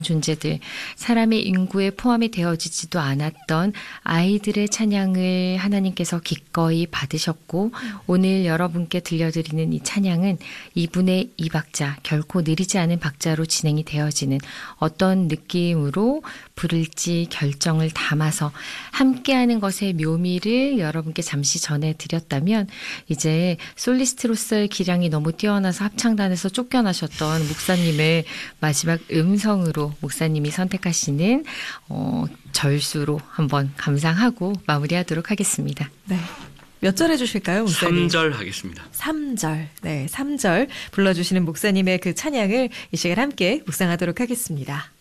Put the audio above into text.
존재들, 사람의 인구에 포함이 되어지지도 않았던 아이들의 찬양을 하나님께서 기꺼이 받으셨고 오늘 여러분께 들려드리는 이 찬양은 이분의 이 박자, 결코 느리지 않은 박자로 진행이 되어지는 어떤 느낌으로 부를지 결정을 담아서 함께하는 것의 묘미를 여러분께 잠시 전해드렸다면 이제 솔리스트로서의 기량이 너무 뛰어나서 합창단에서 쫓겨나셨던 목사님의 마지막 음성으로 목사님이 선택하시는 절수로 한번 감상하고 마무리하도록 하겠습니다. 네. 몇 절 해주실까요, 목사님? 3절 하겠습니다. 3절. 네, 3절 불러주시는 목사님의 그 찬양을 이 시간 함께 묵상하도록 하겠습니다.